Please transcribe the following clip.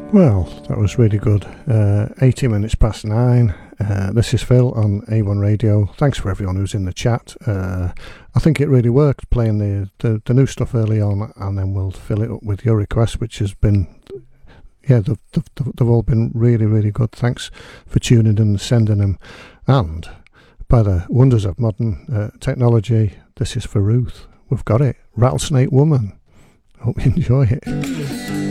Well, that was really good. 80 minutes past 9. This is Phil on A1 Radio. Thanks for everyone who's in the chat. I think it really worked playing the new stuff early on, and then we'll fill it up with your requests, which has been, yeah, they've all been really, really good. Thanks for tuning in and sending them. And by the wonders of modern technology, this is for Ruth. We've got it. Rattlesnake Woman. Hope you enjoy it.